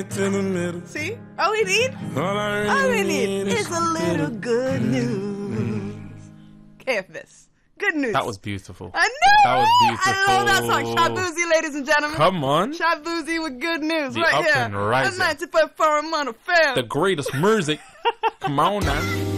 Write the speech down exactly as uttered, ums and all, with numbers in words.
right to the middle. See? All we need? All I really, All we need need is a little good news. K F this. Good news. That was beautiful. I know. That was right? beautiful. I love that song. Shabuzi, ladies and gentlemen. Come on. Shabuzi with good news The right up here. and rising. ninety point four on F M. The greatest music. Come on now.